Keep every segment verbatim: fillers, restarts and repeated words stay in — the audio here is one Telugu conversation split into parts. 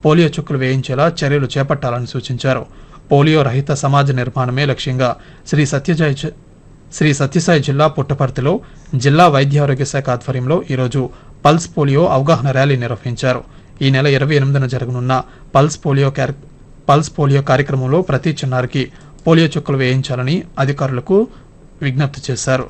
పోలియో చుక్కలు వేయించేలా చర్యలు చేపట్టాలని సూచించారు. పోలియో రహిత సమాజ నిర్మాణమే లక్ష్యంగా శ్రీ సత్యసాయి శ్రీ సత్యసాయి జిల్లా పుట్టపర్తిలో జిల్లా వైద్యారోగ్య శాఖ ఆధ్వర్యంలో ఈరోజు పల్స్ పోలియో అవగాహన ర్యాలీ నిర్వహించారు. ఈ నెల ఇరవై ఎనిమిదిన జరగనున్న పల్స్ పోలియో పల్స్ పోలియో కార్యక్రమంలో ప్రతి చిన్నారికి పోలియో చుక్కలు వేయించాలని అధికారులకు విజ్ఞప్తి చేశారు.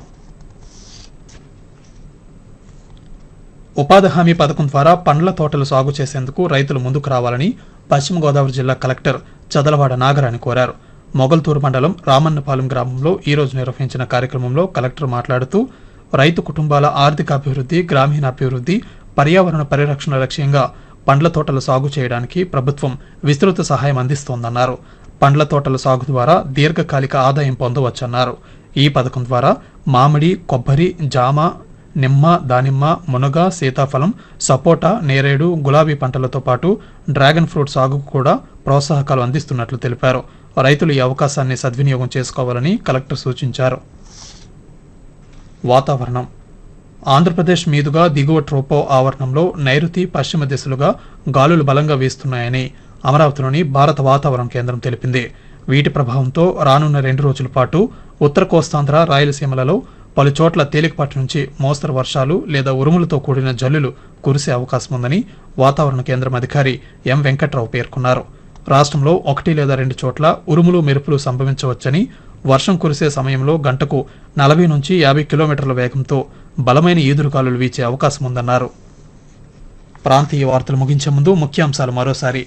ఉపాధి హామీ పథకం ద్వారా పండ్ల తోటలు సాగు చేసేందుకు రైతులు ముందుకు రావాలని పశ్చిమ గోదావరి జిల్లా కలెక్టర్ చదలవాడ నాగరాణి కోరారు. మొగల్తూరు మండలం రామన్నపాలెం గ్రామంలో ఈ రోజు నిర్వహించిన కార్యక్రమంలో కలెక్టర్ మాట్లాడుతూ రైతు కుటుంబాల ఆర్థికాభివృద్ధి, గ్రామీణాభివృద్ధి, పర్యావరణ పరిరక్షణ లక్ష్యంగా పండ్ల తోటలు సాగు చేయడానికి ప్రభుత్వం విస్తృత సహాయం అందిస్తోందన్నారు. పండ్ల తోటల సాగు ద్వారా దీర్ఘకాలిక ఆదాయం పొందవచ్చన్నారు. ఈ పథకం ద్వారా మామిడి, కొబ్బరి, జామ, నిమ్మ, దానిమ్మ, మునగ, సీతాఫలం, సపోటా, నేరేడు, గులాబీ పంటలతో పాటు డ్రాగన్ ఫ్రూట్ సాగుకు కూడా ప్రోత్సాహకాలు అందిస్తున్నట్లు తెలిపారు. రైతులు ఈ అవకాశాన్ని సద్వినియోగం చేసుకోవాలని కలెక్టర్ సూచించారు. వాతావరణం. ఆంధ్రప్రదేశ్ మీదుగా దిగువ ట్రోపో ఆవరణంలో నైరుతి, పశ్చిమ దిశలుగా గాలులు బలంగా వీస్తున్నాయని అమరావతిలోని భారత వాతావరణ కేంద్రం తెలిపింది. వీటి ప్రభావంతో రానున్న రెండు రోజుల పాటు ఉత్తర కోస్తాంధ్ర, రాయలసీమలలో పలు చోట్ల తేలికపాటి నుంచి మోస్తరు వర్షాలు లేదా ఉరుములతో కూడిన జల్లులు కురిసే అవకాశం ఉందని వాతావరణ కేంద్రం అధికారి ఎం వెంకట్రావు పేర్కొన్నారు. రాష్ట్రంలో ఒకటి లేదా రెండు చోట్ల ఉరుములు, మెరుపులు సంభవించవచ్చని, వర్షం కురిసే సమయంలో గంటకు నలభై నుంచి యాభై కిలోమీటర్ల వేగంతో బలమైన ఈదురుగాలులు వీచే అవకాశం ఉందన్నారు. ప్రాంతీయ వార్తలు ముగించే ముందు ముఖ్యాంశాలు మరోసారి.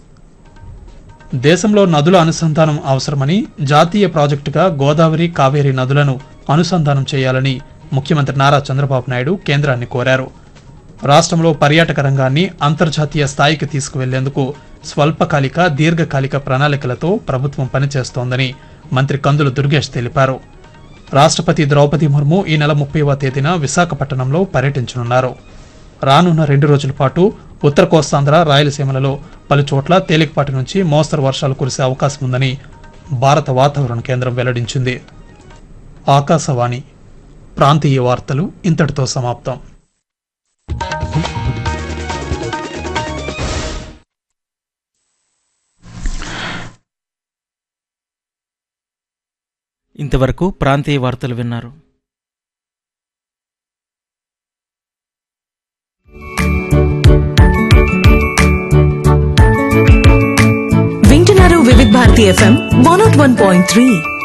దేశంలో నదుల అనుసంధానం అవసరమని, జాతీయ ప్రాజెక్టుగా గోదావరి, కావేరీ నదులను అనుసంధానం చేయాలని ముఖ్యమంత్రి నారా చంద్రబాబు నాయుడు కేంద్రాన్ని కోరారు. రాష్ట్రంలో పర్యాటక రంగాన్ని అంతర్జాతీయ స్థాయికి తీసుకువెళ్లేందుకు స్వల్పకాలిక, దీర్ఘకాలిక ప్రణాళికలతో ప్రభుత్వం పనిచేస్తోందని మంత్రి కందుల దుర్గేష్ తెలిపారు. రాష్ట్రపతి ద్రౌపది ముర్ము ఈ నెల ముప్పైవ తేదీన విశాఖపట్నంలో పర్యటించనున్నారు. రానున్న రెండు రోజుల పాటు ఉత్తర కోస్తాంధ్ర, రాయలసీమలలో పలు చోట్ల తేలికపాటి నుంచి మోస్తరు వర్షాలు కురిసే అవకాశం ఉందని భారత వాతావరణ కేంద్రం వెల్లడించింది. ఆకాశవాణి ప్రాంతీయ వార్తలు ఇంతటితో సమాప్తం. ఇంతవరకు ప్రాంతీయ వార్తలు విన్నారు. వింటున్నారు వివిధ Bharati FM one not one point three.